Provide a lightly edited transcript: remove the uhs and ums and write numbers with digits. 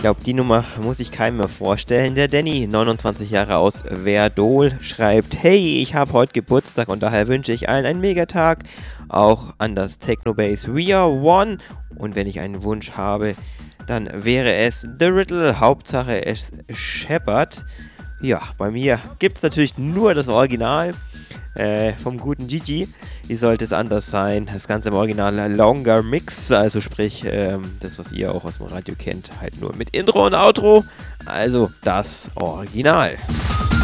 glaube, die Nummer muss ich keinem mehr vorstellen. Der Danny, 29 Jahre aus Verdol, schreibt: Hey, ich habe heute Geburtstag und daher wünsche ich allen einen Megatag. Auch an das Technobase We Are One. Und wenn ich einen Wunsch habe, dann wäre es The Riddle. Hauptsache es scheppert. Ja, bei mir gibt es natürlich nur das Original vom guten Gigi. Wie sollte es anders sein? Das Ganze im Original Longer Mix, also sprich das, was ihr auch aus dem Radio kennt, halt nur mit Intro und Outro. Also das Original.